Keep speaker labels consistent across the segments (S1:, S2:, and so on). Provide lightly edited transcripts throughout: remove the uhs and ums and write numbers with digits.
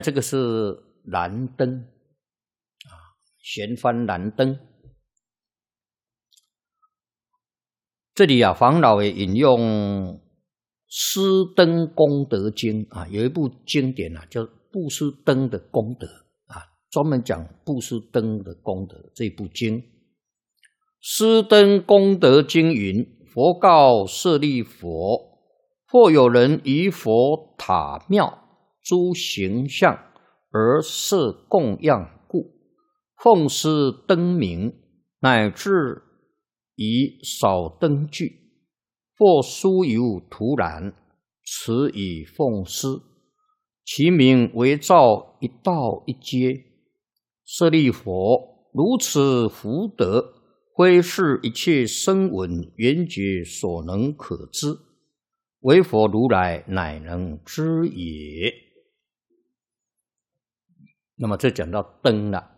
S1: 这个是燃灯啊，玄幡燃灯。这里啊，黄老也引用《施灯功德经》啊，有一部经典啊，叫《布施灯的功德》啊，专门讲布施灯的功德这部经。《施灯功德经》云：佛告舍利弗，或有人于佛塔庙诸形象而设供养故，奉施灯明，乃至以少灯具，或酥油涂染，此以奉施，其名为造一道一阶。舍利弗，如此福德，非是一切声闻缘觉所能可知，唯佛如来乃能知也。那么这讲到灯了。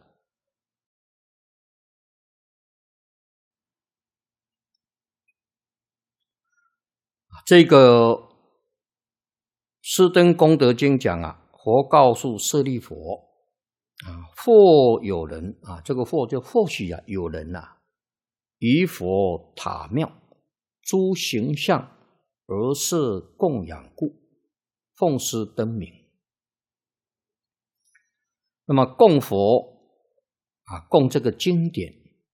S1: 这个《施灯功德经》讲啊，佛告诉舍利弗啊，或有人啊，这个或就或许啊，有人啊，于佛塔庙诸形象而设供养故，奉施灯明。那么供佛啊，供这个经典，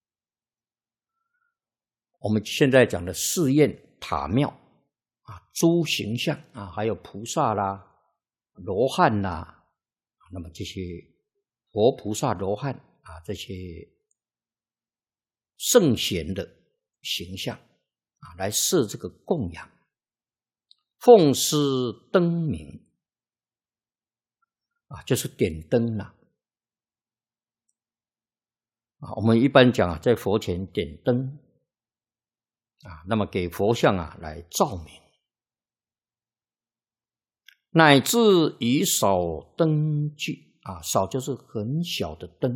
S1: 我们现在讲的寺院塔庙啊，诸形象啊，还有菩萨啦、罗汉啦，那么这些佛菩萨、罗汉啊，这些圣贤的形象啊，来设这个供养，奉施灯明啊，就是点灯啦。啊，我们一般讲啊，在佛前点灯啊，那么给佛像啊来照明，乃至以少灯具啊，少就是很小的灯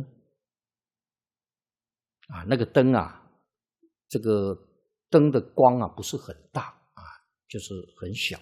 S1: 啊，那个灯啊，这个灯的光啊不是很大啊，就是很小。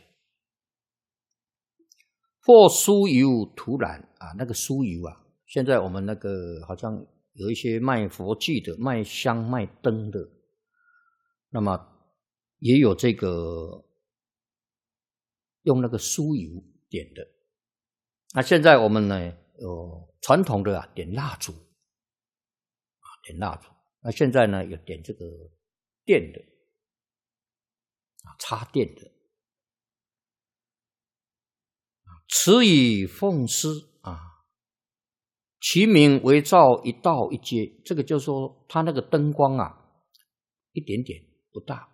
S1: 或酥油涂染啊，那个酥油啊，现在我们那个好像有一些卖佛具的、卖香、卖灯的，那么也有这个用那个酥油点的。那现在我们呢，有传统的啊，点蜡烛啊，点蜡烛。那现在呢，有点这个电的啊，插电的。此以奉施啊，其名为照一道一阶。这个就是说，它那个灯光啊，一点点不大，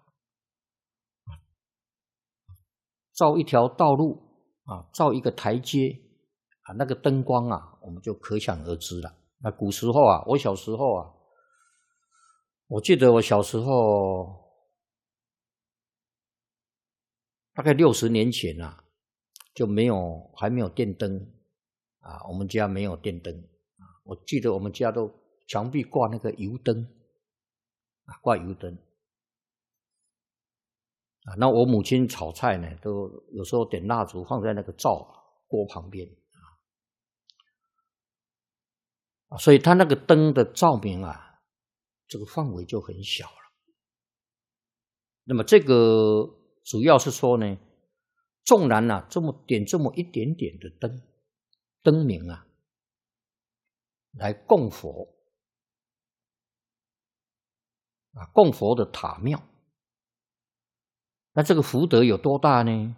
S1: 照一条道路啊，照一个台阶啊，那个灯光啊，我们就可想而知了。那古时候啊，我小时候啊，我记得我小时候大概60年前啊，就还没有电灯啊，我们家没有电灯啊。我记得我们家都墙壁挂那个油灯啊，挂油灯啊。那我母亲炒菜呢，都有时候点蜡烛放在那个灶锅旁边啊，所以它那个灯的照明啊，这个范围就很小了。那么这个主要是说呢，纵然啊这么一点点的灯明啊，来供佛啊，供佛的塔庙，那这个福德有多大呢？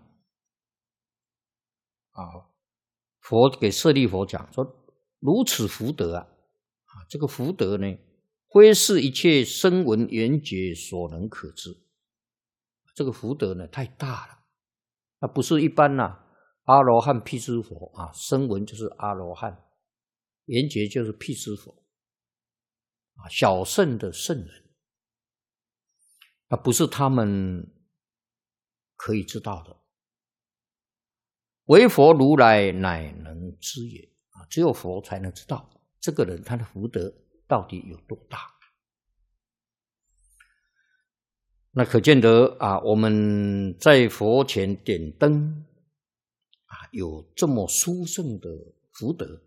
S1: 啊，佛给舍利弗讲说，如此福德啊，这个福德呢，非是一切声闻缘觉所能可知。这个福德呢，太大了，那不是一般阿罗汉、辟支佛啊，声闻就是阿罗汉，缘觉就是辟支佛啊，小圣的圣人，那不是他们可以知道的。唯佛如来乃能知也啊，只有佛才能知道这个人他的福德到底有多大。那可见得啊，我们在佛前点灯啊，有这么殊胜的福德